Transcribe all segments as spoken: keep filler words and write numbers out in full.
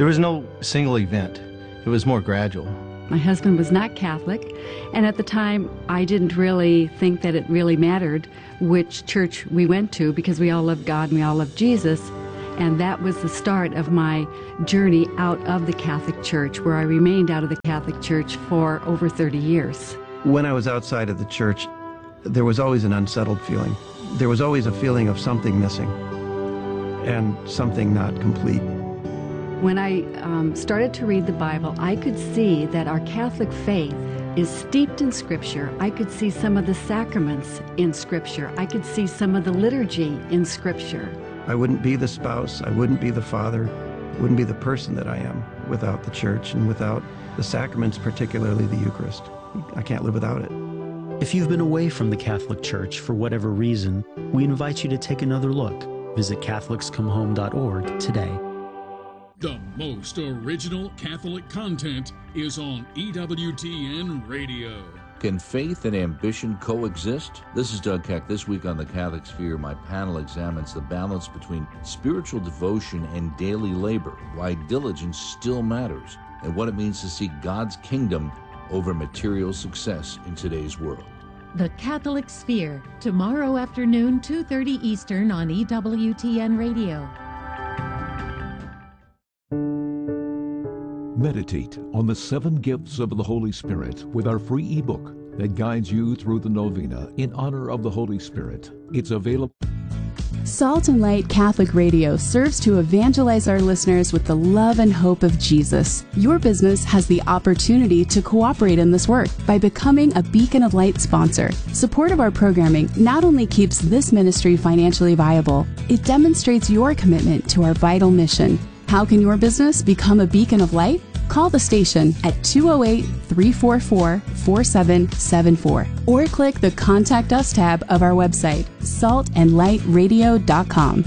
There was no single event. It was more gradual. My husband was not Catholic, and at the time I didn't really think that it really mattered which church we went to because we all loved God and we all loved Jesus. And that was the start of my journey out of the Catholic Church, where I remained out of the Catholic Church for over thirty years. When I was outside of the church, there was always an unsettled feeling. There was always a feeling of something missing and something not complete. When I um, started to read the Bible, I could see that our Catholic faith is steeped in Scripture. I could see some of the sacraments in Scripture. I could see some of the liturgy in Scripture. I wouldn't be the spouse, I wouldn't be the father, wouldn't be the person that I am without the church and without the sacraments, particularly the Eucharist. I can't live without it. If you've been away from the Catholic Church for whatever reason, we invite you to take another look. Visit Catholics Come Home dot org today. The most original Catholic content is on E W T N Radio. Can faith and ambition coexist? This is Doug Keck. This week on The Catholic Sphere, my panel examines the balance between spiritual devotion and daily labor, why diligence still matters, and what it means to seek God's kingdom over material success in today's world. The Catholic Sphere, tomorrow afternoon, two thirty Eastern on E W T N Radio. Meditate on the seven gifts of the Holy Spirit with our free ebook that guides you through the novena in honor of the Holy Spirit. It's available. Salt and Light Catholic Radio serves to evangelize our listeners with the love and hope of Jesus. Your business has the opportunity to cooperate in this work by becoming a Beacon of Light sponsor. Support of our programming not only keeps this ministry financially viable, it demonstrates your commitment to our vital mission. How can your business become a beacon of light? Call the station at two oh eight, three four four, four seven seven four or click the Contact Us tab of our website, salt and light radio dot com.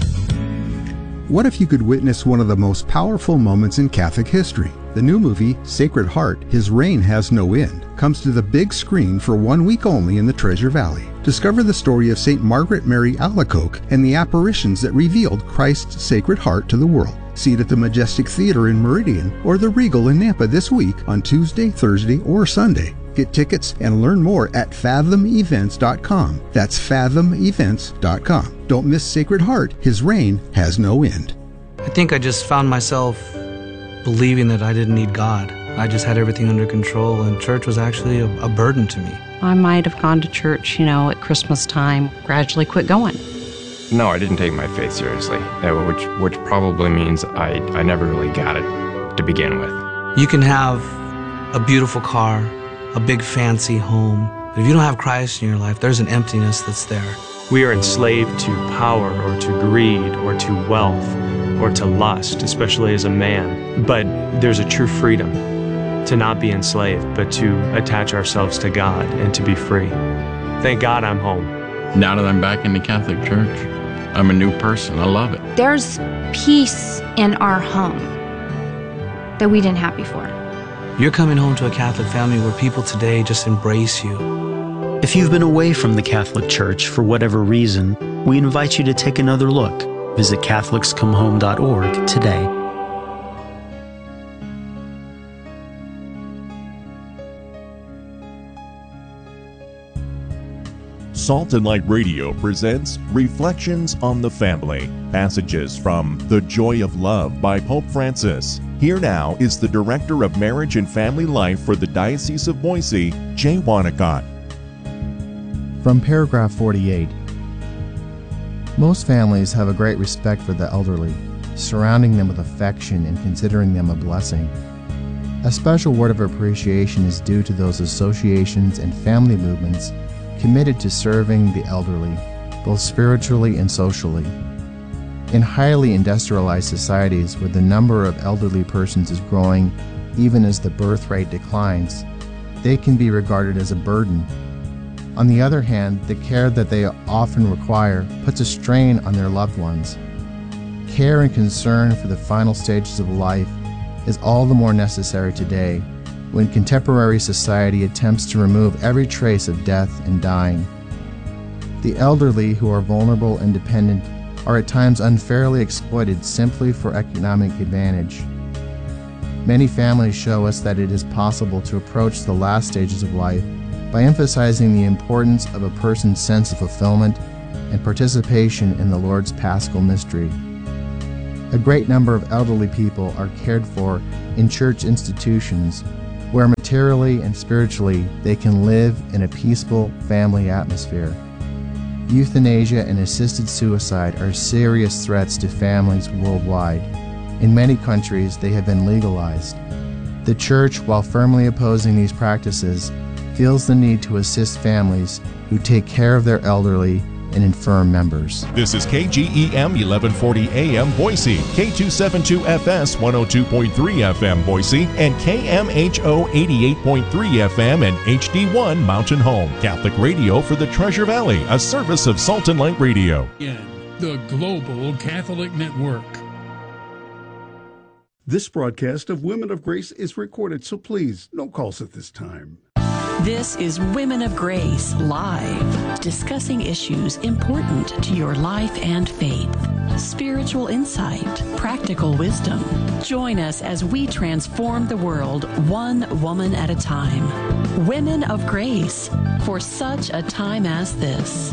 What if you could witness one of the most powerful moments in Catholic history? The new movie, Sacred Heart, His Reign Has No End, comes to the big screen for one week only in the Treasure Valley. Discover the story of Saint Margaret Mary Alacoque and the apparitions that revealed Christ's Sacred Heart to the world. See it at the Majestic Theater in Meridian or the Regal in Nampa this week on Tuesday, Thursday, or Sunday. Get tickets and learn more at fathom events dot com. That's fathom events dot com. Don't miss Sacred Heart. His reign has no end. I think I just found myself believing that I didn't need God. I just had everything under control, and church was actually a, a burden to me. I might have gone to church, you know, at Christmas time, gradually quit going. No, I didn't take my faith seriously, uh, which which probably means I, I never really got it to begin with. You can have a beautiful car, a big fancy home, but if you don't have Christ in your life, there's an emptiness that's there. We are enslaved to power or to greed or to wealth or to lust, especially as a man. But there's a true freedom to not be enslaved, but to attach ourselves to God and to be free. Thank God I'm home. Now that I'm back in the Catholic Church, I'm a new person. I love it. There's peace in our home that we didn't have before. You're coming home to a Catholic family where people today just embrace you. If you've been away from the Catholic Church for whatever reason, we invite you to take another look. Visit Catholics Come Home dot org today. Salt and Light Radio presents Reflections on the Family, passages from The Joy of Love by Pope Francis. Here now is the Director of Marriage and Family Life for the Diocese of Boise, Jay Wanacott. From paragraph forty-eight. Most families have a great respect for the elderly, surrounding them with affection and considering them a blessing. A special word of appreciation is due to those associations and family movements committed to serving the elderly, both spiritually and socially. In highly industrialized societies where the number of elderly persons is growing even as the birth rate declines, they can be regarded as a burden. On the other hand, the care that they often require puts a strain on their loved ones. Care and concern for the final stages of life is all the more necessary today, when contemporary society attempts to remove every trace of death and dying. The elderly, who are vulnerable and dependent, are at times unfairly exploited simply for economic advantage. Many families show us that it is possible to approach the last stages of life by emphasizing the importance of a person's sense of fulfillment and participation in the Lord's Paschal mystery. A great number of elderly people are cared for in church institutions where materially and spiritually they can live in a peaceful family atmosphere. Euthanasia and assisted suicide are serious threats to families worldwide. In many countries, they have been legalized. The Church, while firmly opposing these practices, feels the need to assist families who take care of their elderly and infirm members. This is K G E M eleven forty A M Boise, K two seventy-two F S one oh two point three F M Boise, and K M H O eighty-eight point three F M and H D one Mountain Home. Catholic radio for the Treasure Valley, a service of Salt and Light Radio. In the Global Catholic Network. This broadcast of Women of Grace is recorded, so please, no calls at this time. This is Women of Grace Live, discussing issues important to your life and faith. Spiritual insight, practical wisdom. Join us as we transform the world one woman at a time. Women of Grace, for such a time as this.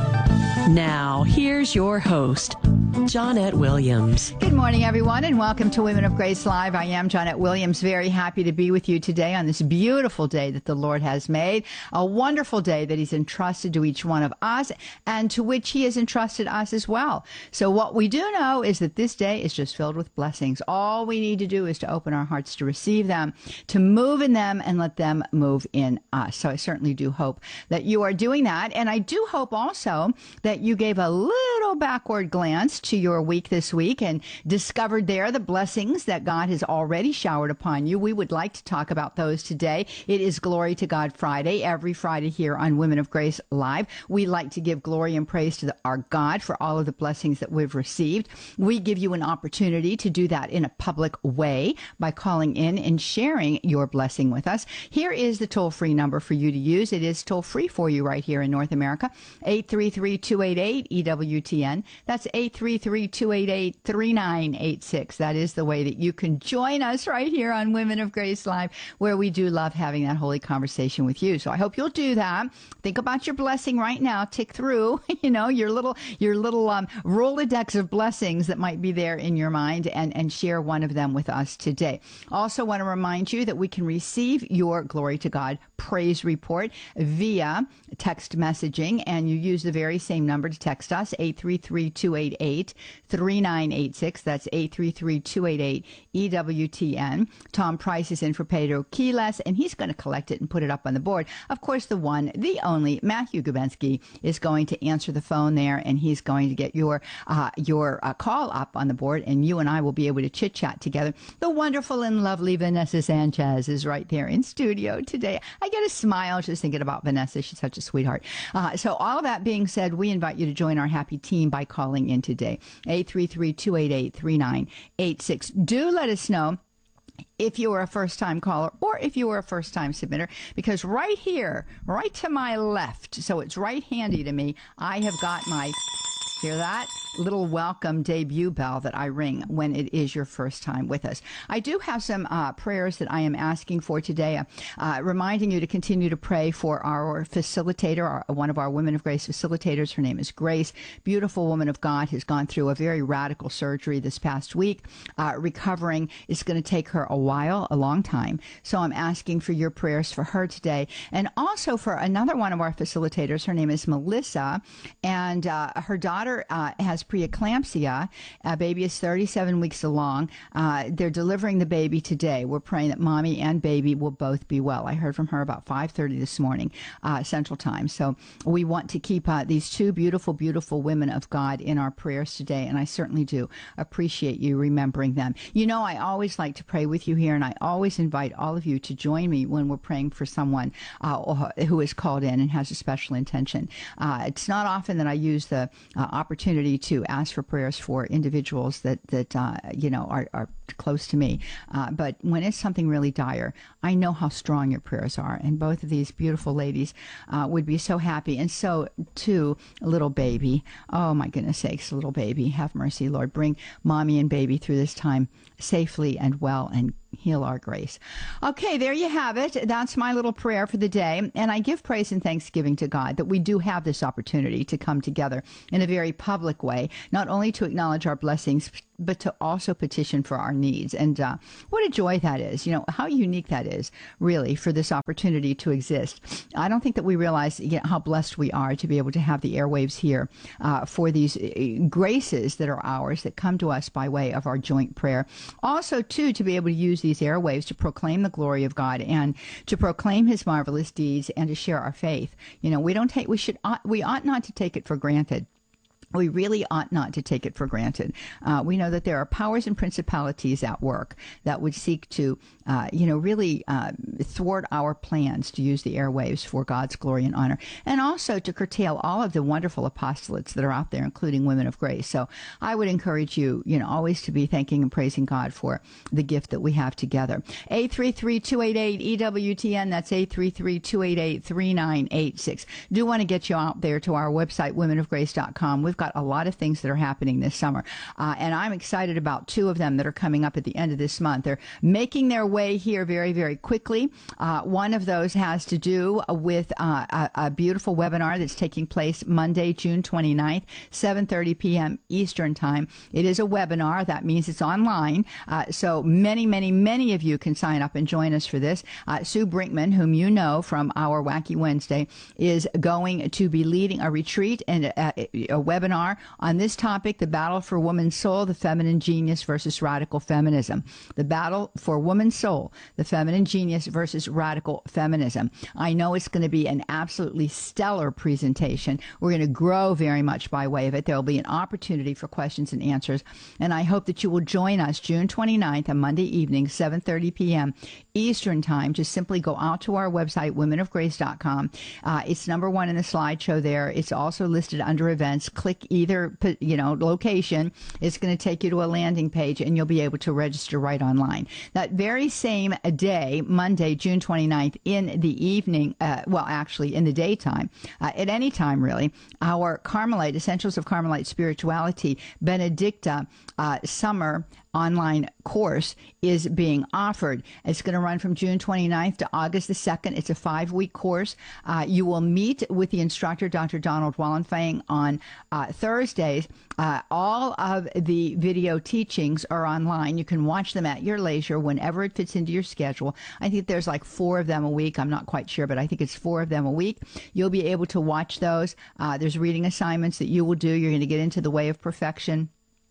Now, here's your host, Johnnette Williams. Good morning, everyone, and welcome to Women of Grace Live. I am Johnnette Williams, very happy to be with you today on this beautiful day that the Lord has made, a wonderful day that He's entrusted to each one of us and to which He has entrusted us as well. So what we do know is that this day is just filled with blessings. All we need to do is to open our hearts to receive them, to move in them, and let them move in us. So I certainly do hope that you are doing that, and I do hope also that you gave a little backward glance to your week this week and discovered there the blessings that God has already showered upon you. We would like to talk about those today. It is Glory to God Friday, every Friday here on Women of Grace Live. We like to give glory and praise to the, our God for all of the blessings that we've received. We give you an opportunity to do that in a public way by calling in and sharing your blessing with us. Here is the toll-free number for you to use. It is toll-free for you right here in North America, eight three three, two eight eight, E W T N. That's eight three three, two eight eight, three nine eight six. That is the way that you can join us right here on Women of Grace Live, where we do love having that holy conversation with you. So I hope you'll do that. Think about your blessing right now. Tick through, you know, your little your little um, Rolodex of blessings that might be there in your mind, and, and share one of them with us today. Also want to remind you that we can receive your Glory to God praise report via text messaging, and you use the very same number to text us, eight three three, two eight eight, three nine eight six. That's eight three three, two eight eight, E W T N. Tom Price is in for Pedro Quiles, and he's going to collect it and put it up on the board. Of course, the one, the only, Matthew Gubensky is going to answer the phone there, and he's going to get your uh, your uh, call up on the board, and you and I will be able to chit-chat together. The wonderful and lovely Vanessa Sanchez is right there in studio today. I get a smile just thinking about Vanessa. She's such a sweetheart. Uh, so all of that being said, we invite you to join our happy team by calling in today, eight three three, two eight eight, three nine eight six. Do let us know if you were a first-time caller or if you were a first-time submitter, because right here, right to my left, so it's right handy to me, I have got my, hear that? Little welcome debut bell that I ring when it is your first time with us. I do have some uh, prayers that I am asking for today, uh, uh, reminding you to continue to pray for our facilitator, our, one of our Women of Grace facilitators. Her name is Grace, beautiful woman of God, has gone through a very radical surgery this past week. Uh, recovering is going to take her a while, a long time. So I'm asking for your prayers for her today, and also for another one of our facilitators. Her name is Melissa, and uh, her daughter uh, has preeclampsia. Uh, baby is thirty-seven weeks along. Uh, they're delivering the baby today. We're praying that mommy and baby will both be well. I heard from her about five thirty this morning, uh, Central Time. So we want to keep uh, these two beautiful, beautiful women of God in our prayers today, and I certainly do appreciate you remembering them. You know, I always like to pray with you here, and I always invite all of you to join me when we're praying for someone uh, who is called in and has a special intention. Uh, it's not often that I use the uh, opportunity to to ask for prayers for individuals that, that uh, you know, are, are close to me. Uh, but when it's something really dire, I know how strong your prayers are. And both of these beautiful ladies uh, would be so happy. And so, too, little baby. Oh, my goodness sakes, little baby. Have mercy, Lord. Bring mommy and baby through this time safely and well and heal our grace. Okay, there you have it. That's my little prayer for the day. And I give praise and thanksgiving to God that we do have this opportunity to come together in a very public way, not only to acknowledge our blessings, but to also petition for our needs. And uh, what a joy that is. You know, how unique that is, really, for this opportunity to exist. I don't think that we realize you know, how blessed we are to be able to have the airwaves here uh, for these graces that are ours, that come to us by way of our joint prayer. Also, too, to be able to use these airwaves to proclaim the glory of God and to proclaim his marvelous deeds and to share our faith. You know, we don't take, we should, we ought not to take it for granted. We really ought not to take it for granted. Uh, we know that there are powers and principalities at work that would seek to, uh, you know, really uh, thwart our plans to use the airwaves for God's glory and honor, and also to curtail all of the wonderful apostolates that are out there, including Women of Grace. So I would encourage you, you know, always to be thanking and praising God for the gift that we have together. eight three three, two eight eight, E W T N. That's eight three three, two eight eight, three nine eight six. Do want to get you out there to our website, women of grace dot com. We've got a lot of things that are happening this summer. Uh, and I'm excited about two of them that are coming up at the end of this month. They're making their way here very, very quickly. Uh, one of those has to do with uh, a, a beautiful webinar that's taking place Monday, June twenty-ninth, seven thirty p.m. Eastern Time. It is a webinar. That means it's online. Uh, so many, many, many of you can sign up and join us for this. Uh, Sue Brinkman, whom you know from our Wacky Wednesday, is going to be leading a retreat and a, a, a webinar on this topic, the battle for woman's soul, the feminine genius versus radical feminism. The battle for woman's soul, the feminine genius versus radical feminism. I know it's going to be an absolutely stellar presentation. We're going to grow very much by way of it. There will be an opportunity for questions and answers. And I hope that you will join us June twenty-ninth on Monday evening, seven thirty p.m. Eastern Time. Just simply go out to our website, women of grace dot com. Uh, it's number one in the slideshow there. It's also listed under events. Click either you know location. It's going to take you to a landing page and you'll be able to register right online. That very same day, Monday, June twenty-ninth, in the evening, uh, well, actually in the daytime, uh, at any time really, our Carmelite, Essentials of Carmelite Spirituality, Benedicta uh, Summer online course is being offered. It's going to run from June twenty-ninth to August the second. It's a five-week course. Uh, you will meet with the instructor, Doctor Donald Wallenfang, on uh, Thursdays. Uh, all of the video teachings are online. You can watch them at your leisure whenever it fits into your schedule. I think there's like four of them a week. I'm not quite sure, but I think it's four of them a week. You'll be able to watch those. Uh, there's reading assignments that you will do. You're going to get into the Way of Perfection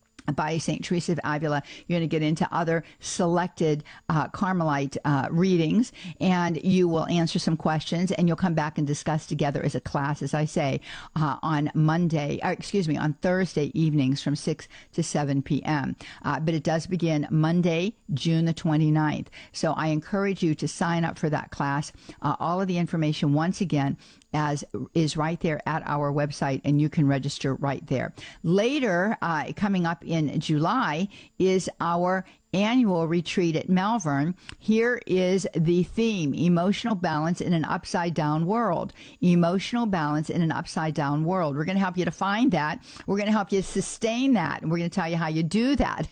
by Saint Teresa of Avila. You're going to get into other selected uh, Carmelite uh, readings, and you will answer some questions, and you'll come back and discuss together as a class, as I say, uh, on Monday, or excuse me, on Thursday evenings from six to seven p.m. Uh, but it does begin Monday, June the twenty-ninth. So I encourage you to sign up for that class. Uh, all of the information, once again, as is right there at our website, and you can register right there. Later, uh, coming up in July, is our annual retreat at Malvern. Here is the theme: emotional balance in an upside down world. Emotional balance in an upside down world. We're going to help you to find that. We're going to help you sustain that. And we're going to tell you how you do that.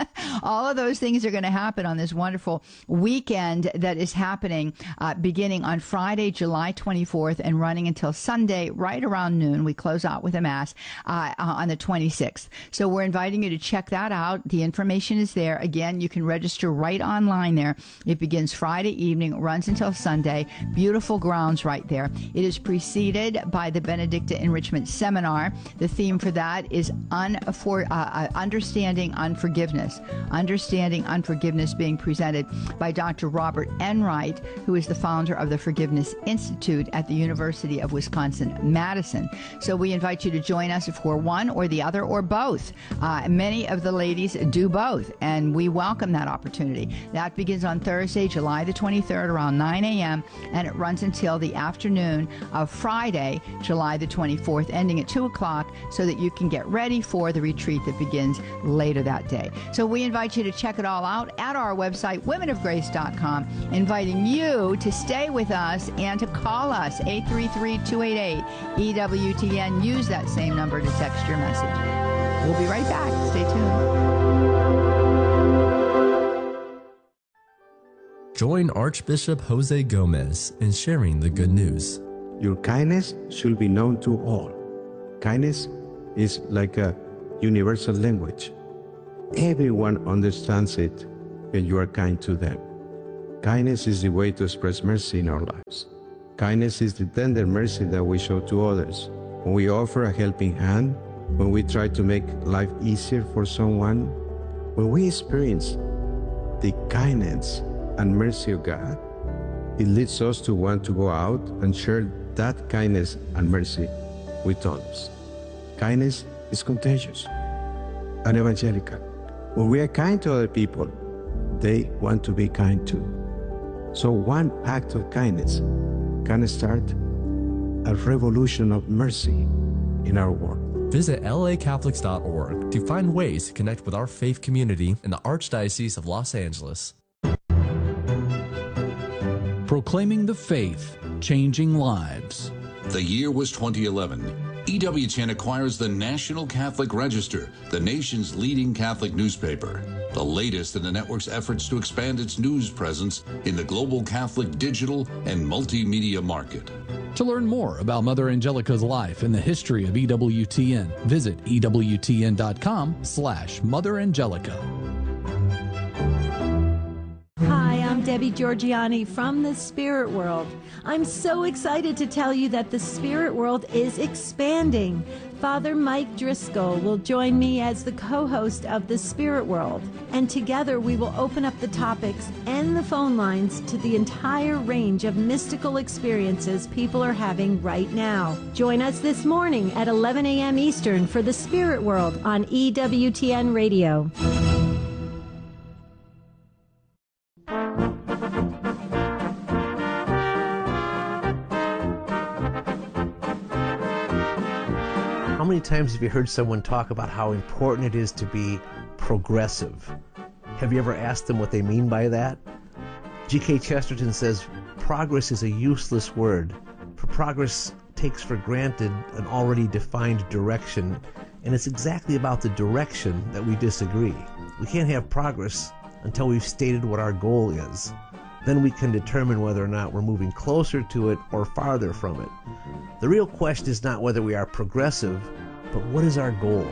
All of those things are going to happen on this wonderful weekend that is happening uh, beginning on Friday, July twenty-fourth, and running until Sunday, right around noon. We close out with a mass uh, on the twenty-sixth. So we're inviting you to check that out. The information is there. Again, you can register right online there. It begins Friday evening, runs until Sunday. Beautiful grounds right there. It is preceded by the Benedicta Enrichment Seminar. The theme for that is unfor- uh, Understanding Unforgiveness. Understanding Unforgiveness, being presented by Doctor Robert Enright, who is the founder of the Forgiveness Institute at the University of Wisconsin-Madison. So we invite you to join us for one or the other or both. Uh, many of the ladies do both, and we welcome that opportunity. That begins on Thursday, July the twenty-third, around nine a.m., and it runs until the afternoon of Friday, July the twenty-fourth, ending at two o'clock, so that you can get ready for the retreat that begins later that day. So we invite you to check it all out at our website, women of grace dot com, inviting you to stay with us and to call us, eight three three, two eight eight, E W T N. Use that same number to text your message. We'll be right back. Stay tuned. Join Archbishop Jose Gomez in sharing the good news. Your kindness should be known to all. Kindness is like a universal language. Everyone understands it when you are kind to them. Kindness is the way to express mercy in our lives. Kindness is the tender mercy that we show to others. When we offer a helping hand, when we try to make life easier for someone, when we experience the kindness and mercy of God, it leads us to want to go out and share that kindness and mercy with others. Kindness is contagious and evangelical. When we are kind to other people, they want to be kind too. So one act of kindness can start a revolution of mercy in our world. Visit L A Catholics dot org to find ways to connect with our faith community in the Archdiocese of Los Angeles. Proclaiming the faith, changing lives. The year was twenty eleven. E W T N acquires the National Catholic Register, the nation's leading Catholic newspaper, the latest in the network's efforts to expand its news presence in the global Catholic digital and multimedia market. To learn more about Mother Angelica's life and the history of E W T N, visit E W T N dot com slash Mother Angelica. Hi, I'm Debbie Georgiani from the Spirit World. I'm so excited to tell you that the Spirit World is expanding. Father Mike Driscoll will join me as the co-host of the Spirit World, and together we will open up the topics and the phone lines to the entire range of mystical experiences people are having right now. Join us this morning at eleven a.m. Eastern for the Spirit World on E W T N Radio. How many times have you heard someone talk about how important it is to be progressive? Have you ever asked them what they mean by that? G K Chesterton says, progress is a useless word, for progress takes for granted an already defined direction, and it's exactly about the direction that we disagree. We can't have progress until we've stated what our goal is. Then we can determine whether or not we're moving closer to it or farther from it. The real question is not whether we are progressive, but what is our goal?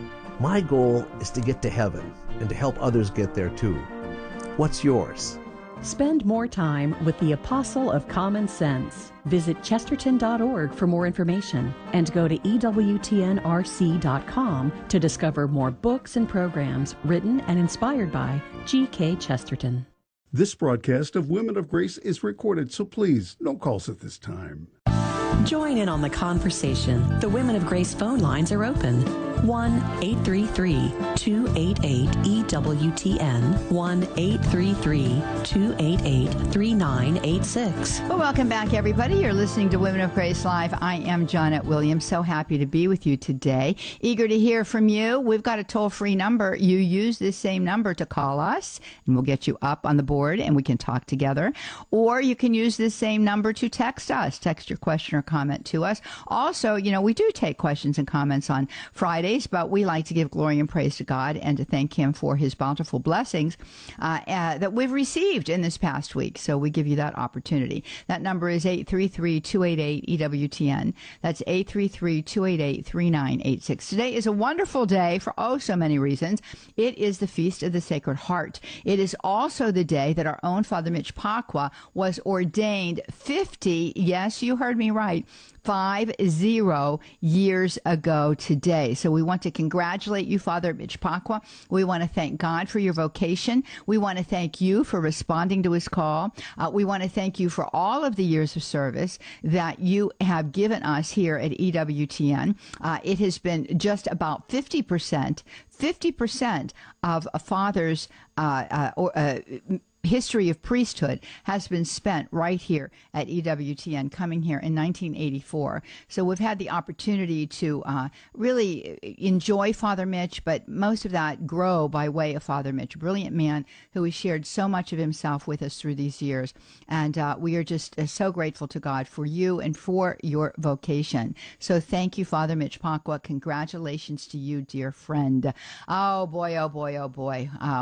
My goal is to get to heaven and to help others get there too. What's yours? Spend more time with the Apostle of Common Sense. Visit Chesterton dot org for more information and go to E W T N R C dot com to discover more books and programs written and inspired by G K Chesterton. This broadcast of Women of Grace is recorded, so please, no calls at this time. Join in on the conversation. The Women of Grace phone lines are open. one eight three three, two eight eight, E W T N. one eight three three, two eight eight, three nine eight six. Well, welcome back, everybody. You're listening to Women of Grace Live. I am Janet Williams. So happy to be with you today. Eager to hear from you. We've got a toll-free number. You use this same number to call us, and we'll get you up on the board, and we can talk together. Or you can use this same number to text us. Text your question or comment to us. Also, you know, we do take questions and comments on Fridays, but we like to give glory and praise to God and to thank Him for His bountiful blessings uh, uh, that we've received in this past week. So we give you that opportunity. That number is eight three three, two eight eight, E W T N. That's eight three three, two eight eight, three nine eight six. Today is a wonderful day for oh so many reasons. It is the Feast of the Sacred Heart. It is also the day that our own Father Mitch Pacwa was ordained fifty, yes, you heard me right, five zero years ago today. So we want to congratulate you, Father Mitch Pacwa. We want to thank God for your vocation. We want to thank you for responding to his call. Uh, we want to thank you for all of the years of service that you have given us here at E W T N. Uh, it has been just about fifty percent, fifty percent of a father's uh, uh, or, uh, history of priesthood has been spent right here at E W T N, coming here in nineteen eighty-four. So we've had the opportunity to uh, really enjoy Father Mitch, but most of that grow by way of Father Mitch, a brilliant man who has shared so much of himself with us through these years. And uh, we are just uh, so grateful to God for you and for your vocation. So thank you, Father Mitch Pacwa. Congratulations to you, dear friend. Oh, boy, oh, boy, oh, boy. Uh, wonderful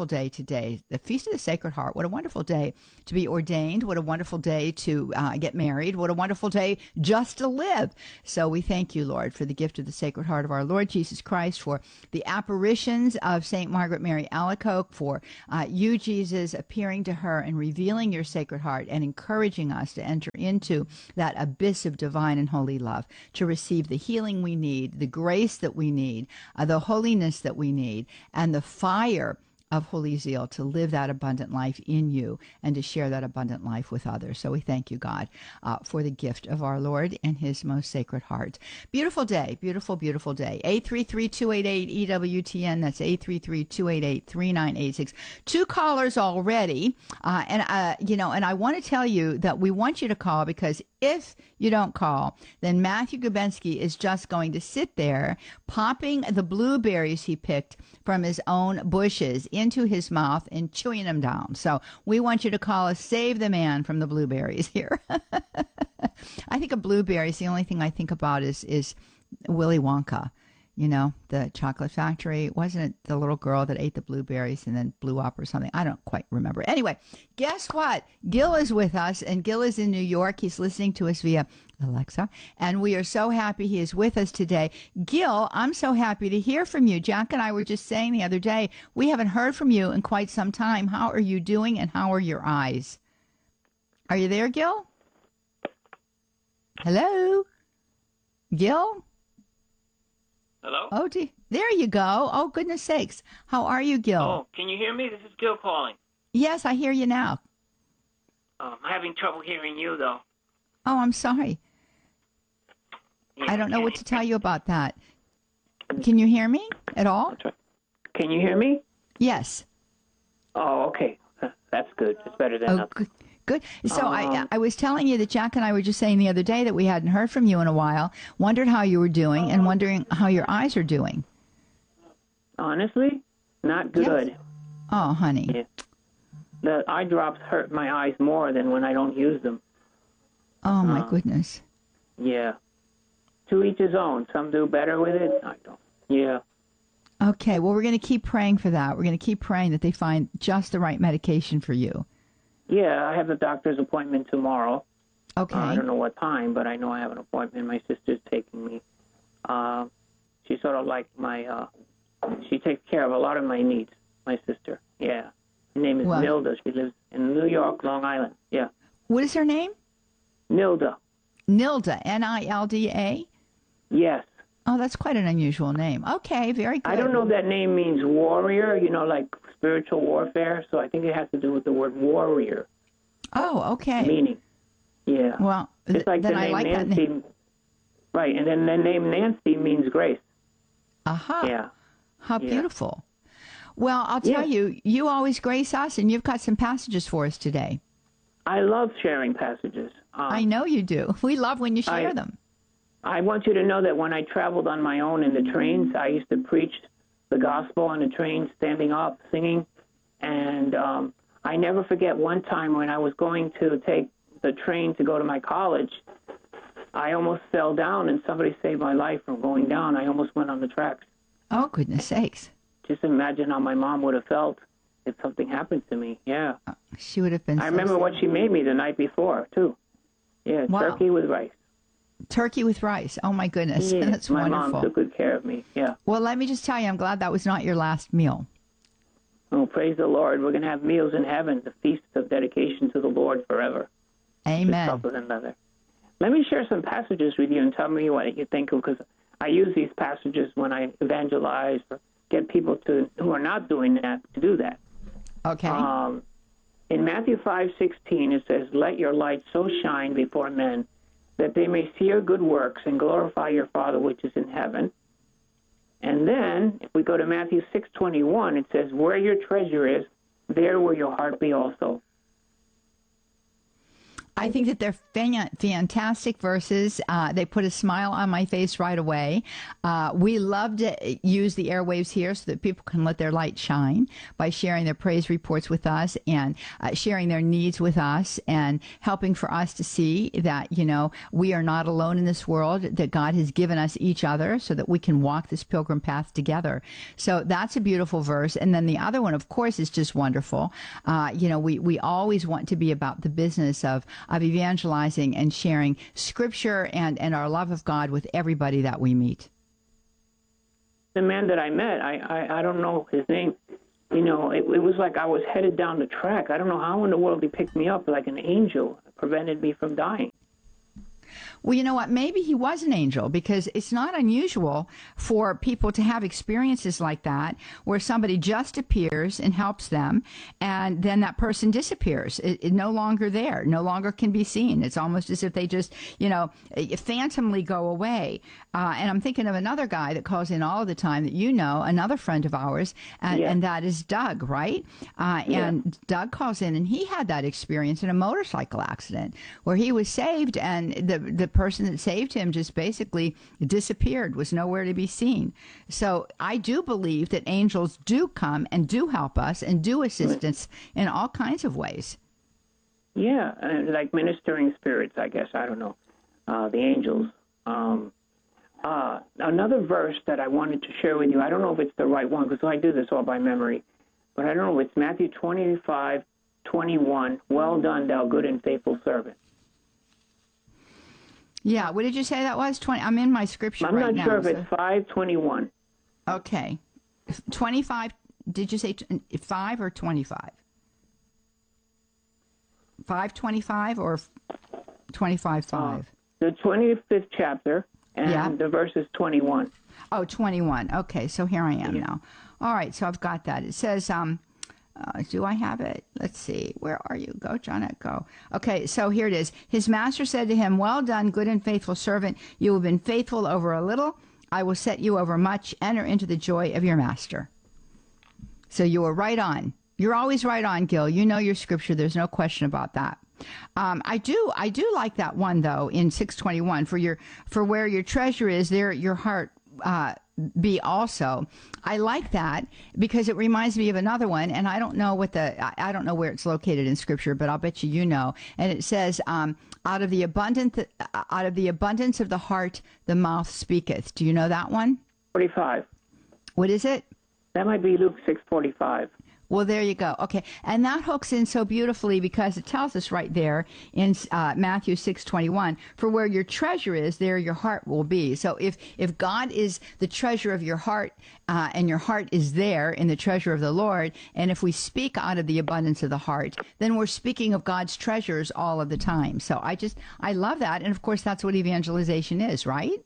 day today, the Feast of the Sacred Heart. What a wonderful day to be ordained. What a wonderful day to uh, get married. What a wonderful day just to live. So we thank you, Lord, for the gift of the Sacred Heart of our Lord Jesus Christ, for the apparitions of Saint Margaret Mary Alacoque, for uh, you, Jesus, appearing to her and revealing your Sacred Heart and encouraging us to enter into that abyss of divine and holy love, to receive the healing we need, the grace that we need, uh, the holiness that we need, and the fire of holy zeal to live that abundant life in you and to share that abundant life with others. So we thank you, God, uh, for the gift of our Lord and his most sacred heart. Beautiful day, beautiful, beautiful day. eight three three, two eight eight, E W T N. That's eight three three, two eight eight, three nine eight six. Two callers already. Uh, and, uh, you know, and I want to tell you that we want you to call, because if you don't call, then Matthew Gubensky is just going to sit there popping the blueberries he picked from his own bushes into his mouth and chewing them down. So we want you to call us, save the man from the blueberries here. I think of blueberries, the only thing I think about is, is Willy Wonka. You know, the chocolate factory. Wasn't it the little girl that ate the blueberries and then blew up or something? I don't quite remember. Anyway, guess what? Gil is with us, and Gil is in New York. He's listening to us via Alexa, and we are so happy he is with us today. Gil, I'm so happy to hear from you. Jack and I were just saying the other day, we haven't heard from you in quite some time. How are you doing, and how are your eyes? Are you there, Gil? Hello? Gil? Hello? Oh, gee. There you go. Oh, goodness sakes. How are you, Gil? Oh, can you hear me? This is Gil calling. Yes, I hear you now. Um, I'm having trouble hearing you, though. Oh, I'm sorry. Yeah, I don't know what to tell you about that. Can you hear me at all? Can you hear me? Yes. Oh, okay. That's good. It's better than oh, nothing. Good. Good. So Um, I I was telling you that Jack and I were just saying the other day that we hadn't heard from you in a while, wondered how you were doing, and wondering how your eyes are doing. Honestly, not good. Yes. Oh, honey. Yeah. The eye drops hurt my eyes more than when I don't use them. Oh, my Uh, goodness. Yeah. To each his own. Some do better with it. I don't. Yeah. Okay, well, we're going to keep praying for that. We're going to keep praying that they find just the right medication for you. Yeah, I have a doctor's appointment tomorrow. Okay. Uh, I don't know what time, but I know I have an appointment. My sister's taking me. Uh, she's sort of like my, uh, she takes care of a lot of my needs, my sister. Yeah. Her name is What? Nilda. She lives in New York, Long Island. Yeah. What is her name? Nilda. Nilda, N I L D A? Yes. Oh, that's quite an unusual name. Okay, very good. I don't know if that name means warrior, you know, like spiritual warfare, so I think it has to do with the word warrior. Oh, okay. Meaning. Yeah. Well, Just like then the I name like that Nancy. name. Right, and then the name Nancy means grace. Aha. Yeah. How Yeah. beautiful. Well, I'll tell Yeah. you, you always grace us, and you've got some passages for us today. I love sharing passages. Um, I know you do. We love when you share I- them. I want you to know that when I traveled on my own in the trains, I used to preach the gospel on the train, standing up, singing. And um, I never forget one time when I was going to take the train to go to my college, I almost fell down, and somebody saved my life from going down. I almost went on the tracks. Oh, goodness sakes. Just imagine how my mom would have felt if something happened to me. Yeah. She would have been I so remember sad. what she made me the night before, too. Yeah, Wow. turkey with rice. Turkey with rice. Oh, my goodness. Yeah, That's my wonderful. mom took good care of me. Yeah. Well, let me just tell you, I'm glad that was not your last meal. Oh, praise the Lord. We're going to have meals in heaven, the feast of dedication to the Lord forever. Amen. Just with another. Let me share some passages with you and tell me what you think, because I use these passages when I evangelize or get people to who are not doing that to do that. Okay. Um, in Matthew five sixteen, it says, "Let your light so shine before men that they may see your good works and glorify your Father which is in heaven." And then, if we go to Matthew six twenty-one, it says, "Where your treasure is, there will your heart be also." I think that they're fan- fantastic verses. Uh, they put a smile on my face right away. Uh, we love to use the airwaves here so that people can let their light shine by sharing their praise reports with us and uh, sharing their needs with us and helping for us to see that, you know, we are not alone in this world, that God has given us each other so that we can walk this pilgrim path together. So that's a beautiful verse. And then the other one, of course, is just wonderful. Uh, you know, we, we always want to be about the business of, of evangelizing and sharing scripture and, and our love of God with everybody that we meet. The man that I met, I, I, I don't know his name. You know, it, it was like I was headed down the track. I don't know how in the world he picked me up like an angel, prevented me from dying. Well, you know what? Maybe he was an angel, because it's not unusual for people to have experiences like that where somebody just appears and helps them, and then that person disappears. It, it no longer there, no longer can be seen. It's almost as if they just, you know, phantomly go away. Uh, and I'm thinking of another guy that calls in all the time that you know, another friend of ours, and, Yeah. and that is Doug, right? Uh, Yeah. And Doug calls in, and he had that experience in a motorcycle accident where he was saved, and the the person that saved him just basically disappeared, was nowhere to be seen. So I do believe that angels do come and do help us and do assist us in all kinds of ways. Yeah, and like ministering spirits, I guess. I don't know. Uh, the angels. Um, uh, another verse that I wanted to share with you, I don't know if it's the right one, because I do this all by memory, but I don't know. It's Matthew twenty-five twenty-one. Well done, thou good and faithful servant. Yeah, what did you say that was? twenty. I'm in my scripture I'm right not now. sure if so- it's five twenty-one. Okay. twenty-five, did you say t- five or twenty-five? five twenty-five or twenty-five five? The twenty-fifth chapter, and Yeah. the verse is twenty-one. Oh, twenty-one. Okay, so here I am now. All right, so I've got that. It says, um, uh, do I have it? Let's see. Where are you? Go, Johnette, go. Okay, so here it is. His master said to him, well done, good and faithful servant. You have been faithful over a little. I will set you over much. Enter into the joy of your master. So you were right on. You're always right on, Gil. You know your scripture. There's no question about that. Um, I do, I do like that one though in six twenty-one. For your, for where your treasure is, there your heart uh, be also. I like that because it reminds me of another one, and I don't know what the, I, I don't know where it's located in scripture, but I'll bet you you know. And it says, um, out of the abundance, out of the abundance of the heart, the mouth speaketh. Do you know that one? forty-five. What is it? That might be Luke six forty-five. Well, there you go. Okay. And that hooks in so beautifully because it tells us right there in uh, Matthew six twenty-one, for where your treasure is, there your heart will be. So if, if God is the treasure of your heart, uh, and your heart is there in the treasure of the Lord, and if we speak out of the abundance of the heart, then we're speaking of God's treasures all of the time. So I just, I love that. And of course, that's what evangelization is, right?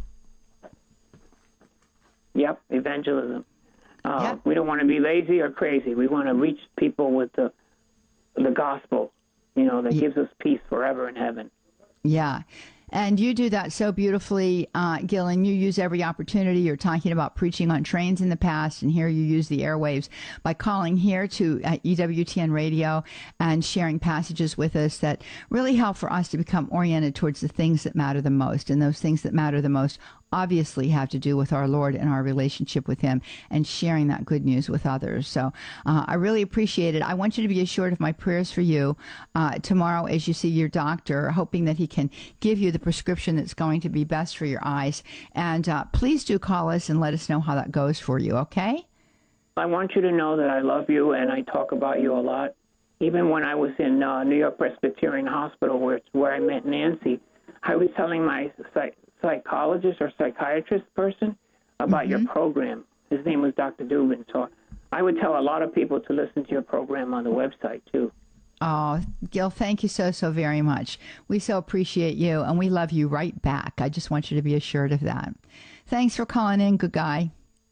Yep, evangelism. Uh, We don't want to be lazy or crazy. We want to reach people with the the gospel, you know, that gives us peace forever in heaven. Yeah. And you do that so beautifully, uh, Gil, and you use every opportunity. You're talking about preaching on trains in the past, and here you use the airwaves by calling here to uh, E W T N Radio and sharing passages with us that really help for us to become oriented towards the things that matter the most. And those things that matter the most obviously have to do with our Lord and our relationship with Him and sharing that good news with others. So uh, I really appreciate it. I want you to be assured of my prayers for you uh, tomorrow as you see your doctor, hoping that he can give you the prescription that's going to be best for your eyes. And uh, please do call us and let us know how that goes for you, okay? I want you to know that I love you and I talk about you a lot. Even when I was in uh, New York Presbyterian Hospital, where where I met Nancy, I was telling my psych- psychologist or psychiatrist person about Mm-hmm. your program. His name was Doctor Dubin. So I would tell a lot of people to listen to your program on the website, too. Oh, Gil, thank you so, so very much. We so appreciate you, and we love you right back. I just want you to be assured of that. Thanks for calling in, good guy.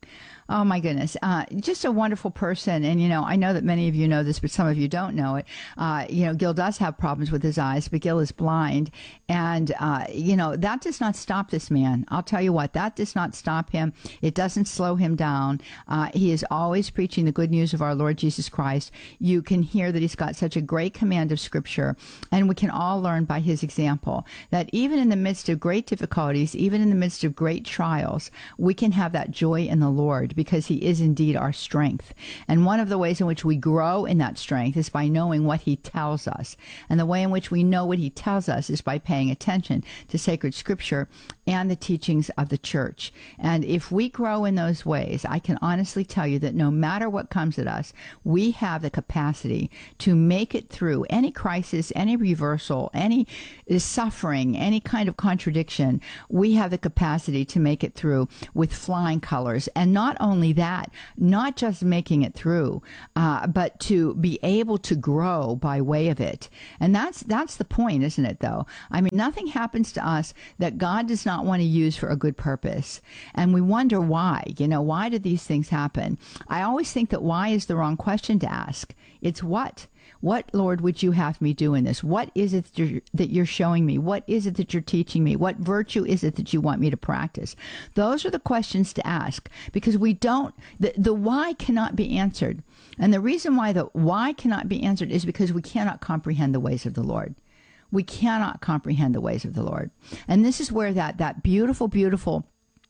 Oh, my goodness. Uh, just a wonderful person. And, you know, I know that many of you know this, but some of you don't know it. Uh, you know, Gil does have problems with his eyes, but Gil is blind. And, uh, you know, that does not stop this man. I'll tell you what, that does not stop him. It doesn't slow him down. Uh, he is always preaching the good news of our Lord Jesus Christ. You can hear that he's got such a great command of Scripture. And we can all learn by his example that even in the midst of great difficulties, even in the midst of great trials, we can have that joy in the Lord, because he is indeed our strength. And one of the ways in which we grow in that strength is by knowing what he tells us. And the way in which we know what he tells us is by paying attention to sacred Scripture and the teachings of the church. And if we grow in those ways, I can honestly tell you that no matter what comes at us, we have the capacity to make it through any crisis, any reversal, any suffering, any kind of contradiction. We have the capacity to make it through with flying colors. And not only that, not just making it through, uh, but to be able to grow by way of it. And that's that's the point, isn't it, though? I mean, nothing happens to us that God does not want to use for a good purpose. And we wonder why. You know, why did these things happen? I always think that why is the wrong question to ask. It's what? What, Lord, would you have me do in this? What is it that you're, that you're showing me? What is it that you're teaching me? What virtue is it that you want me to practice? Those are the questions to ask, because we don't, the, the why cannot be answered. And the reason why the why cannot be answered is because we cannot comprehend the ways of the Lord. We cannot comprehend the ways of the Lord. And this is where that, that beautiful, beautiful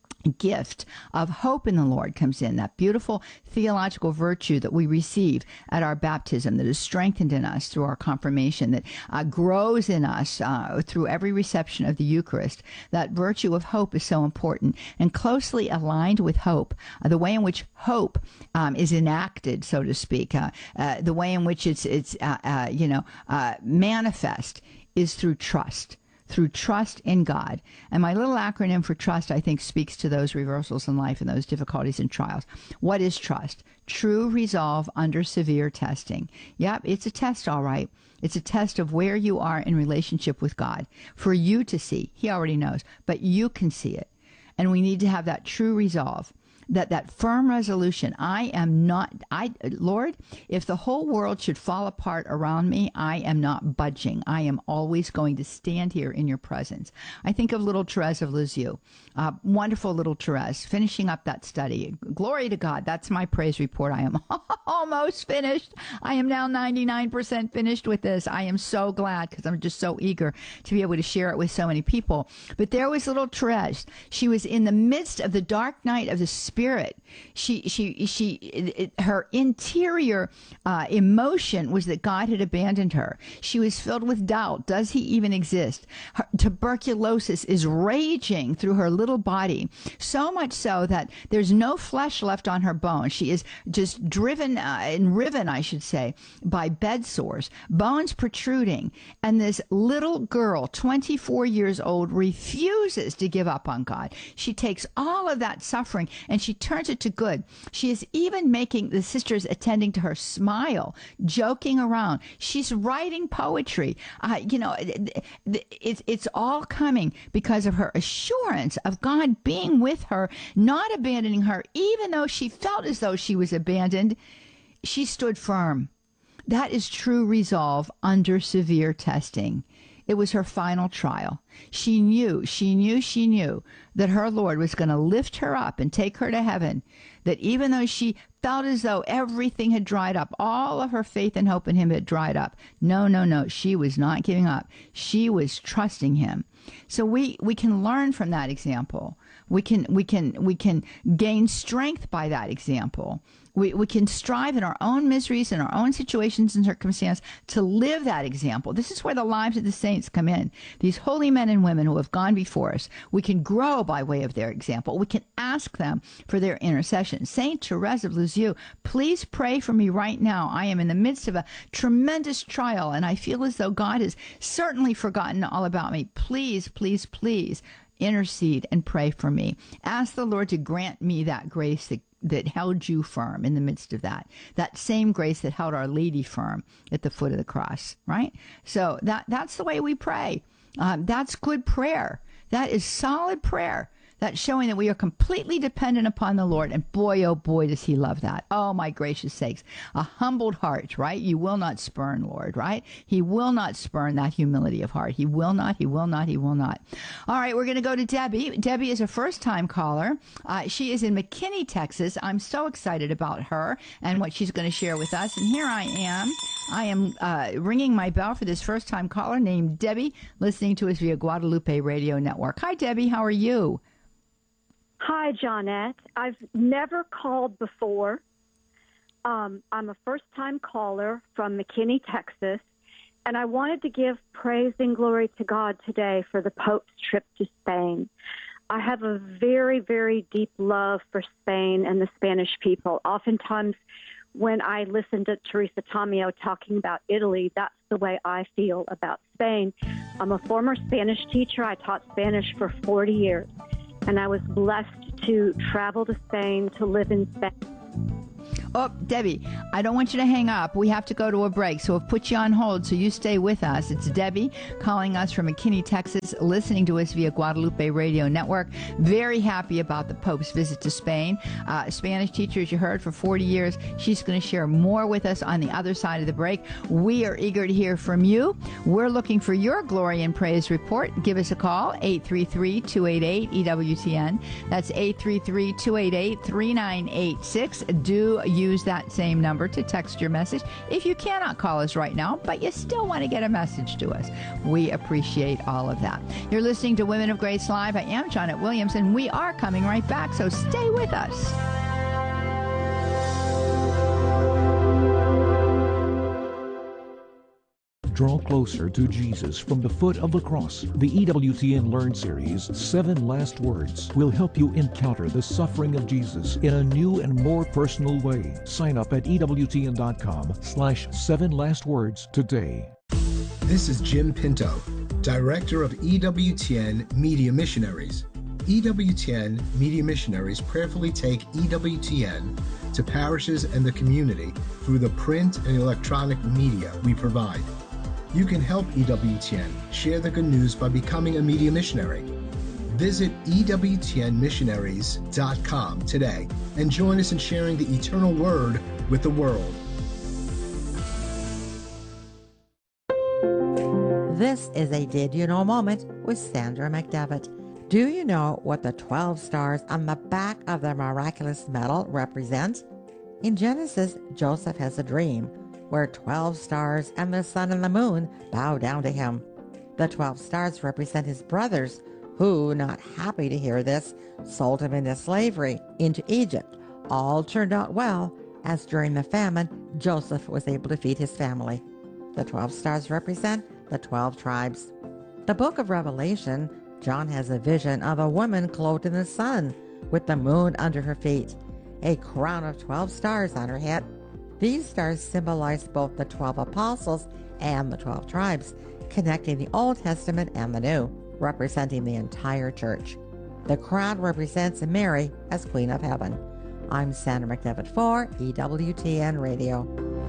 gift of hope in the Lord comes in, that beautiful theological virtue that we receive at our baptism, that is strengthened in us through our confirmation, that uh, grows in us uh, through every reception of the Eucharist. That virtue of hope is so important, and closely aligned with hope, uh, the way in which hope um, is enacted, so to speak, uh, uh, the way in which it's it's uh, uh, you know uh, manifest is through trust. Through trust in God. And my little acronym for trust, I think, speaks to those reversals in life and those difficulties and trials. What is trust? True resolve under severe testing. Yep, it's a test, all right. It's a test of where you are in relationship with God for you to see. He already knows, but you can see it. And we need to have that true resolve. That that firm resolution, I am not, I, Lord, if the whole world should fall apart around me, I am not budging. I am always going to stand here in your presence. I think of little Therese of Lisieux, uh, wonderful little Therese, finishing up that study. Glory to God. That's my praise report. I am almost finished. I am now ninety-nine percent finished with this. I am so glad, because I'm just so eager to be able to share it with so many people. But there was little Therese. She was in the midst of the dark night of the Spirit. Spirit. She, she, she, it, it, her interior uh, emotion was that God had abandoned her. She was filled with doubt. Does he even exist? Her tuberculosis is raging through her little body, so much so that there's no flesh left on her bones. She is just driven uh, and riven, I should say, by bed sores, bones protruding. And this little girl, twenty-four years old, refuses to give up on God. She takes all of that suffering and she She turns it to good. She is even making the sisters attending to her smile, joking around. She's writing poetry. Uh, you know, it, it, it's all coming because of her assurance of God being with her, not abandoning her, even though she felt as though she was abandoned. She stood firm. That is true resolve under severe testing. It was her final trial. She knew, she knew, she knew that her Lord was going to lift her up and take her to heaven. That even though she felt as though everything had dried up, all of her faith and hope in him had dried up. No, no, no. She was not giving up. She was trusting him. So we, we can learn from that example. We can, we can, we can gain strength by that example. We, we can strive in our own miseries and our own situations and circumstances to live that example. This is where the lives of the saints come in. These holy men and women who have gone before us, we can grow by way of their example. We can ask them for their intercession. Saint Therese of Lisieux, please pray for me right now. I am in the midst of a tremendous trial, and I feel as though God has certainly forgotten all about me. Please, please, please intercede and pray for me. Ask the Lord to grant me that grace that that held you firm in the midst of that. That same grace that held Our Lady firm at the foot of the cross, right? So that that's the way we pray. Um, that's good prayer. That is solid prayer. That's showing that we are completely dependent upon the Lord. And boy, oh boy, does he love that. Oh, my gracious sakes. A humbled heart, right? You will not spurn, Lord, right? He will not spurn that humility of heart. He will not, he will not, he will not. All right, we're going to go to Debbie. Debbie is a first-time caller. Uh, she is in McKinney, Texas. I'm so excited about her and what she's going to share with us. And here I am. I am uh, ringing my bell for this first-time caller named Debbie, listening to us via Guadalupe Radio Network. Hi, Debbie. How are you? Hi, Johnette. I've never called before. Um, I'm a first-time caller from McKinney, Texas, and I wanted to give praise and glory to God today for the Pope's trip to Spain. I have a very, very deep love for Spain and the Spanish people. Oftentimes, when I listen to Teresa Tomeo talking about Italy, that's the way I feel about Spain. I'm a former Spanish teacher. I taught Spanish for forty years, and I was blessed to travel to Spain, to live in Spain. Oh, Debbie, I don't want you to hang up. We have to go to a break, so we'll put you on hold, so you stay with us. It's Debbie calling us from McKinney, Texas, listening to us via Guadalupe Radio Network. Very happy about the Pope's visit to Spain. Uh, Spanish teacher, as you heard, for forty years. She's going to share more with us on the other side of the break. We are eager to hear from you. We're looking for your glory and praise report. Give us a call, eight three three, two eight eight, E W T N. That's eight three three, two eight eight, three nine eight six. Do use that same number to text your message if you cannot call us right now, but you still want to get a message to us. We appreciate all of that. You're listening to Women of Grace Live. I am Janet Williams, and we are coming right back, so stay with us. Draw closer to Jesus from the foot of the cross. The E W T N Learn Series, Seven Last Words, will help you encounter the suffering of Jesus in a new and more personal way. Sign up at EWTN.com slash seven last words today. This is Jim Pinto, Director of E W T N Media Missionaries. E W T N Media Missionaries prayerfully take E W T N to parishes and the community through the print and electronic media we provide. You can help E W T N share the good news by becoming a media missionary. Visit E W T N missionaries dot com today and join us in sharing the eternal word with the world. This is a Did You Know moment with Sandra McDevitt. Do you know what the twelve stars on the back of the miraculous medal represent? In Genesis, Joseph has a dream where twelve stars and the sun and the moon bow down to him. The twelve stars represent his brothers, who, not happy to hear this, sold him into slavery, into Egypt. All turned out well, as during the famine, Joseph was able to feed his family. The twelve stars represent the twelve tribes. The book of Revelation, John has a vision of a woman clothed in the sun, with the moon under her feet, a crown of twelve stars on her head. These stars symbolize both the twelve apostles and the twelve tribes, connecting the Old Testament and the New, representing the entire church. The crown represents Mary as Queen of Heaven. I'm Sandra McDevitt for E W T N Radio.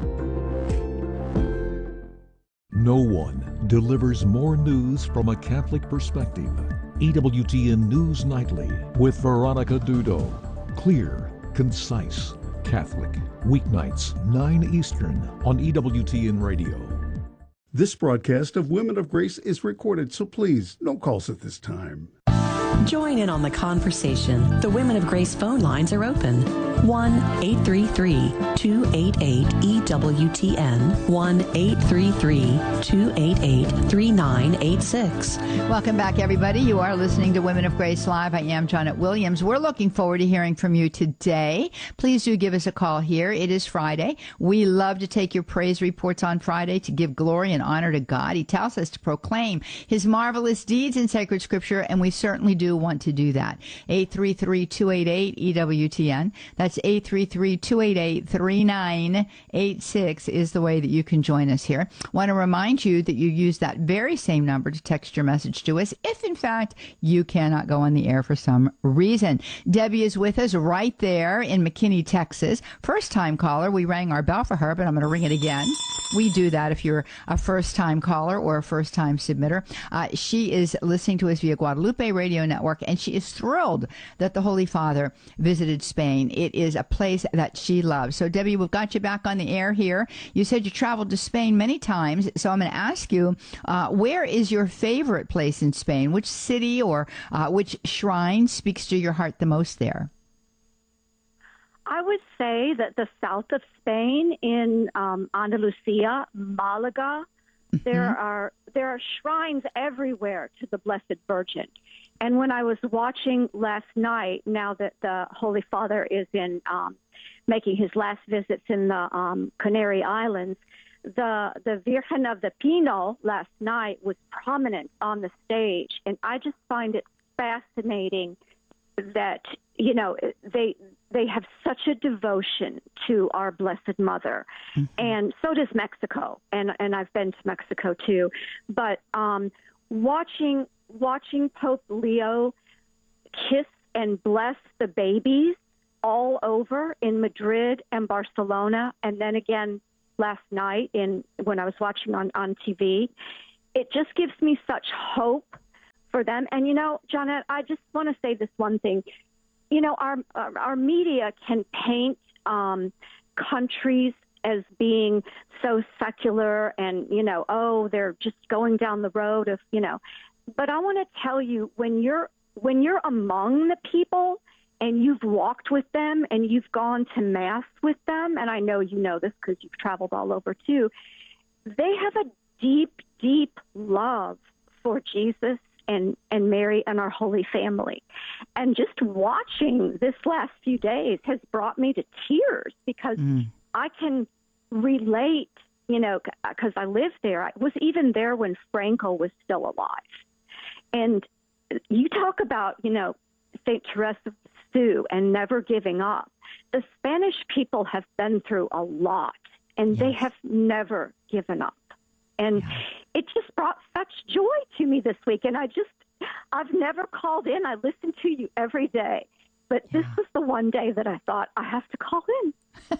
No one delivers more news from a Catholic perspective. E W T N News Nightly with Veronica Dudo. Clear, concise, Catholic. Weeknights, nine Eastern on E W T N Radio. This broadcast of Women of Grace is recorded, so please, no calls at this time. Join in on the conversation. The Women of Grace phone lines are open. one eight three three, two eight eight, E W T N. one eight three three, two eight eight, three nine eight six. Welcome back, everybody. You are listening to Women of Grace Live. I am Janet Williams. We're looking forward to hearing from you today. Please do give us a call here. It is Friday. We love to take your praise reports on Friday to give glory and honor to God. He tells us to proclaim his marvelous deeds in sacred scripture, and we certainly do want to do that. eight three three, two eight eight, E W T N. That's eight three three, two eight eight, three nine eight six is the way that you can join us here. Want to remind you that you use that very same number to text your message to us if, in fact, you cannot go on the air for some reason. Debbie is with us right there in McKinney, Texas. First-time caller. We rang our bell for her, but I'm going to ring it again. We do that if you're a first-time caller or a first-time submitter. Uh, she is listening to us via Guadalupe Radio Network, and she is thrilled that the Holy Father visited Spain. It is a place that she loves. So, Debbie, we've got you back on the air here. You said you traveled to Spain many times, so I'm going to ask you, uh, where is your favorite place in Spain? Which city or uh, which shrine speaks to your heart the most there? I would say that the south of Spain, in um, Andalusia, Malaga, mm-hmm. there are there are shrines everywhere to the Blessed Virgin. And when I was watching last night, now that the Holy Father is in um, making his last visits in the um, Canary Islands, the the Virgen of the Pino last night was prominent on the stage, and I just find it fascinating that, you know, they they have such a devotion to our Blessed Mother. Mm-hmm. And so does Mexico. And and I've been to Mexico too. But um, watching watching Pope Leo kiss and bless the babies all over in Madrid and Barcelona, and then again last night in when I was watching on, on T V, it just gives me such hope for them. And, you know, Johnette, I just want to say this one thing. You know, our our, our media can paint um, countries as being so secular and, you know, oh, they're just going down the road of, you know. But I want to tell you, when you're when you're among the people and you've walked with them and you've gone to Mass with them, and I know you know this because you've traveled all over too, they have a deep, deep love for Jesus and, and Mary and our Holy Family. And just watching this last few days has brought me to tears because mm. I can relate, you know, because I lived there. I was even there when Franco was still alive. And you talk about, you know, Saint Teresa of Jesús and never giving up. The Spanish people have been through a lot, and yes. they have never given up. And yeah. it just brought such joy to me this week. And I just, I've never called in. I listen to you every day. But yeah. this was the one day that I thought, I have to call in.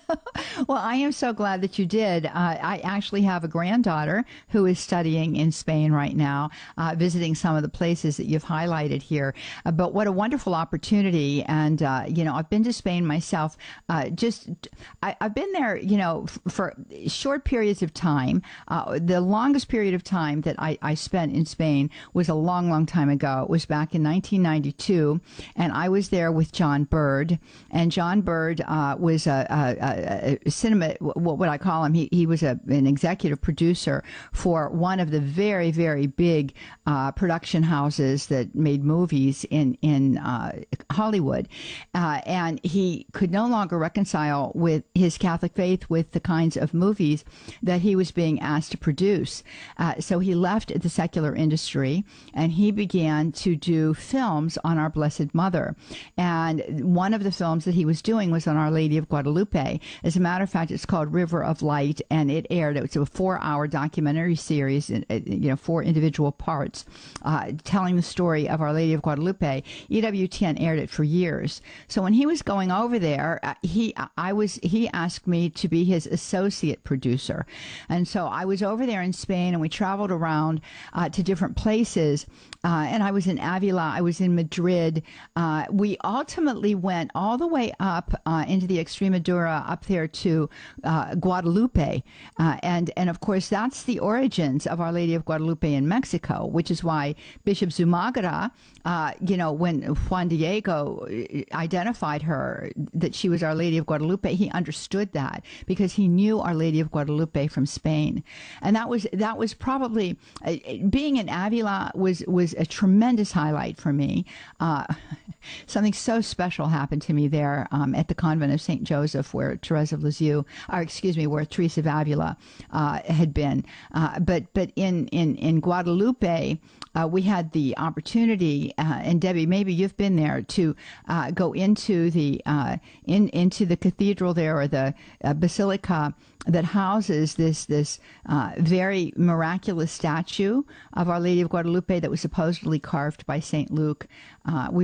Well, I am so glad that you did. Uh, I actually have a granddaughter who is studying in Spain right now, uh, visiting some of the places that you've highlighted here. Uh, but what a wonderful opportunity. And, uh, you know, I've been to Spain myself. Uh, just, I, I've been there, you know, f- for short periods of time. Uh, the longest period of time that I, I spent in Spain was a long, long time ago. It was back in nineteen ninety-two. And I was there with John Bird. And John Bird uh, was a, a A, a cinema, what would I call him? He he was a, an executive producer for one of the very, very big uh, production houses that made movies in in uh, Hollywood, uh, and he could no longer reconcile with his Catholic faith with the kinds of movies that he was being asked to produce. Uh, so he left the secular industry and he began to do films on our Blessed Mother. And one of the films that he was doing was on Our Lady of Guadalupe. As a matter of fact, it's called River of Light, and it aired. It's a four-hour documentary series, in, you know, four individual parts, uh, telling the story of Our Lady of Guadalupe. E W T N aired it for years. So when he was going over there, uh, he, I was, he asked me to be his associate producer, and so I was over there in Spain, and we traveled around uh, to different places. Uh, and I was in Avila, I was in Madrid. Uh, we ultimately went all the way up uh, into the Extremadura, up there to uh, Guadalupe. Uh, and, and of course, that's the origins of Our Lady of Guadalupe in Mexico, which is why Bishop Zumagara, uh, you know, when Juan Diego identified her, that she was Our Lady of Guadalupe, he understood that because he knew Our Lady of Guadalupe from Spain. And that was, that was probably, uh, being in Avila was, was a tremendous highlight for me. Uh, something so special happened to me there um, at the convent of Saint Joseph, where Teresa of Lisieux, or excuse me, where Teresa of Avila uh, had been. Uh, but but in in in Guadalupe, uh, we had the opportunity, uh, and Debbie, maybe you've been there, to uh, go into the uh, in into the cathedral there, or the uh, basilica that houses this this uh, very miraculous statue of Our Lady of Guadalupe that was supposedly carved by Saint Luke. Uh, we were actually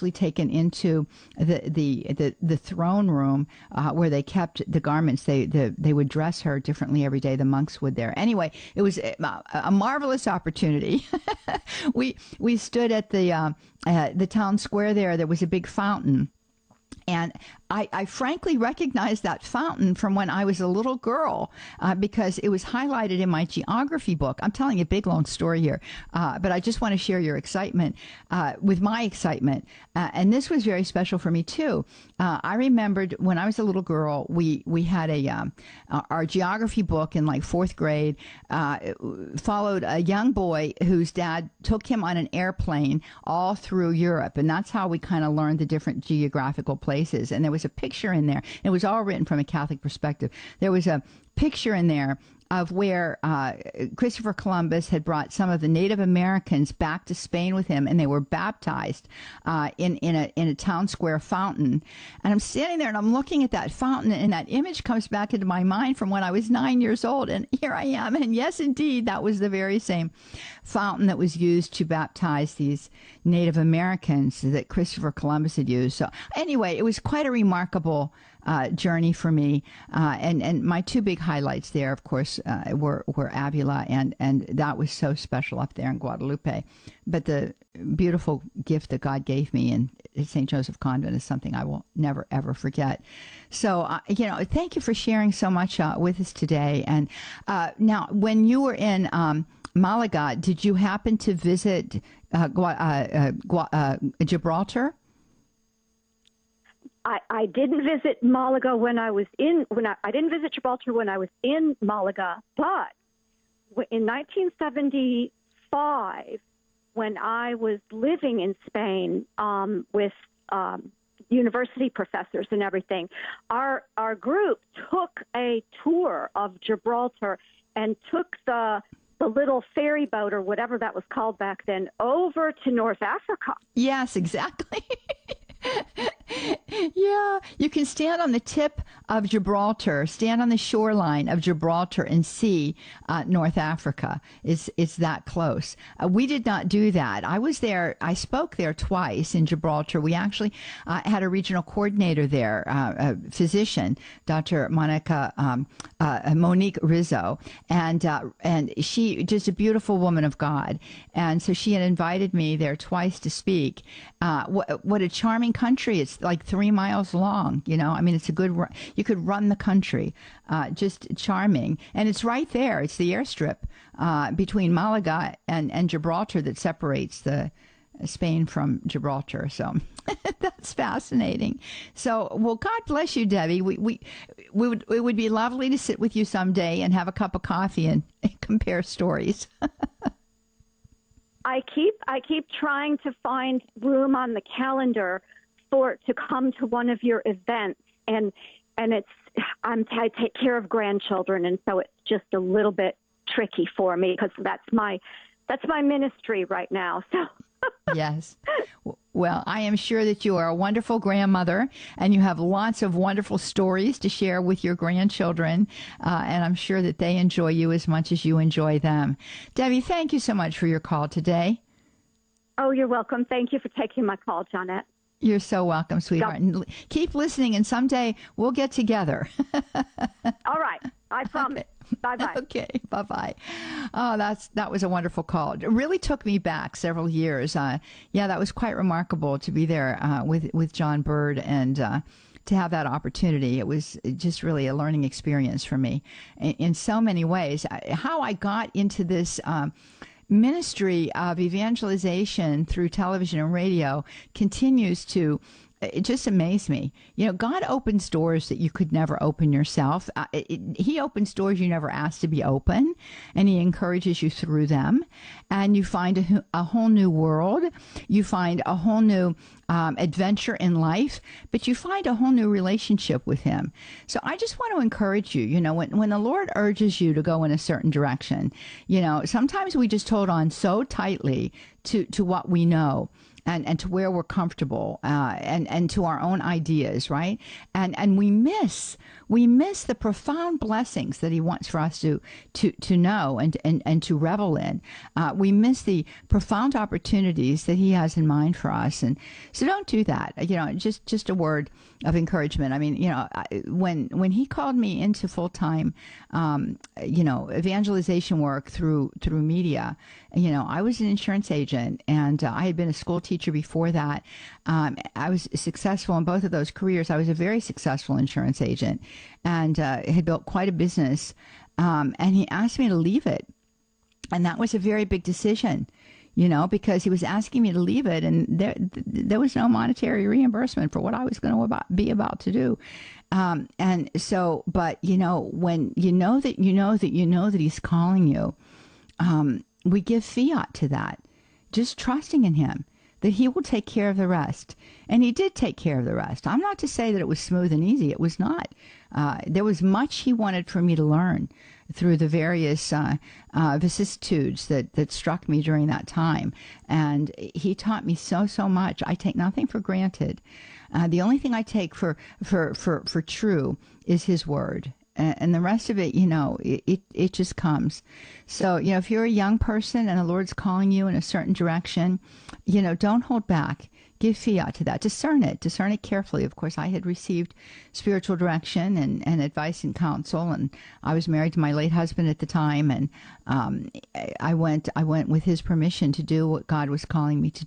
actually taken into the the the, the throne room uh, where they kept the garments. They the, they would dress her differently every day. The monks would there. Anyway, it was a, a marvelous opportunity. we we stood at the uh, uh, the town square there. There was a big fountain. And I, I frankly recognized that fountain from when I was a little girl uh, because it was highlighted in my geography book. I'm telling you a big, long story here, uh, but I just want to share your excitement uh, with my excitement. Uh, and this was very special for me, too. Uh, I remembered when I was a little girl, we, we had a um, our geography book in like fourth grade uh, followed a young boy whose dad took him on an airplane all through Europe. And that's how we kind of learned the different geographical places. And there was a picture in there. It was all written from a Catholic perspective. There was a picture in there of where uh, Christopher Columbus had brought some of the Native Americans back to Spain with him, and they were baptized uh, in in a in a town square fountain. And I'm standing there and I'm looking at that fountain, and that image comes back into my mind from when I was nine years old. And here I am. And yes, indeed, that was the very same fountain that was used to baptize these Native Americans that Christopher Columbus had used. So anyway, it was quite a remarkable Uh, journey for me, uh, and and my two big highlights there, of course, uh, were were Avila, and and that was so special up there in Guadalupe. But the beautiful gift that God gave me in Saint Joseph Convent is something I will never ever forget. So uh, you know, thank you for sharing so much uh, with us today. And uh, now, when you were in um, Malaga, did you happen to visit uh, Gua- uh, uh, Gua- uh, Gibraltar? I, I didn't visit Malaga when I was in when I, I didn't visit Gibraltar when I was in Malaga, but in nineteen seventy-five, when I was living in Spain um, with um, university professors and everything, our our group took a tour of Gibraltar and took the the little ferry boat or whatever that was called back then over to North Africa. Yes, exactly. Yeah, you can stand on the tip of Gibraltar, stand on the shoreline of Gibraltar and see uh, North Africa. It's, it's that close. Uh, we did not do that. I was there, I spoke there twice in Gibraltar. We actually uh, had a regional coordinator there, uh, a physician, Doctor Monica, um, uh, Monique Rizzo, and, uh, and she, just a beautiful woman of God. And so she had invited me there twice to speak. Uh, what, what a charming country. It's like three miles long, you know. I mean, it's a good, you could run the country, uh, just charming. And it's right there. It's the airstrip uh, between Malaga and, and Gibraltar that separates the Spain from Gibraltar. So that's fascinating. So, well, God bless you, Debbie. We, we, we would, it would be lovely to sit with you someday and have a cup of coffee and, and compare stories. I keep I keep trying to find room on the calendar for to come to one of your events, and and it's I'm I take care of grandchildren, and so it's just a little bit tricky for me because that's my that's my ministry right now. So yes. Well, I am sure that you are a wonderful grandmother and you have lots of wonderful stories to share with your grandchildren. Uh, and I'm sure that they enjoy you as much as you enjoy them. Debbie, thank you so much for your call today. Oh, you're welcome. Thank you for taking my call, Johnette. You're so welcome, sweetheart. And keep listening, and someday we'll get together. All right. I promise. Okay. Bye-bye. Okay, bye-bye. Oh, that's that was a wonderful call. It really took me back several years. Uh, yeah, that was quite remarkable to be there uh, with, with John Bird and uh, to have that opportunity. It was just really a learning experience for me in, in so many ways. How I got into this um, ministry of evangelization through television and radio continues to it just amazed me. You know, God opens doors that you could never open yourself. Uh, it, it, he opens doors you never asked to be open, and he encourages you through them. And you find a, a whole new world. You find a whole new um, adventure in life, but you find a whole new relationship with him. So I just want to encourage you, you know, when, when the Lord urges you to go in a certain direction, you know, sometimes we just hold on so tightly to, to what we know. And, and to where we're comfortable, uh, and, and to our own ideas, right? And and we miss we miss the profound blessings that he wants for us to to to know and and, and to revel in. Uh, we miss the profound opportunities that he has in mind for us. And so don't do that. You know, just just a word of encouragement. I mean, you know, I, when when he called me into full-time, um, you know, evangelization work through through media, you know, I was an insurance agent, and uh, I had been a school teacher before that. Um, I was successful in both of those careers. I was a very successful insurance agent, and uh, had built quite a business. Um, and he asked me to leave it, and that was a very big decision, you know, because he was asking me to leave it, and there there was no monetary reimbursement for what I was going to about, be about to do. Um, and so, but you know, when you know that you know that you know that he's calling you, um, we give fiat to that, just trusting in him that he will take care of the rest. And he did take care of the rest. I'm not to say that it was smooth and easy. It was not. Uh, there was much he wanted for me to learn through the various uh, uh, vicissitudes that, that struck me during that time. And he taught me so, so much. I take nothing for granted. Uh, the only thing I take for, for, for, for true is his word. And the rest of it, you know, it, it, it just comes. So, you know, if you're a young person and the Lord's calling you in a certain direction, you know, don't hold back. Give fiat to that. Discern it. Discern it carefully. Of course, I had received spiritual direction and, and advice and counsel, and I was married to my late husband at the time, and um, I went I went with his permission to do what God was calling me to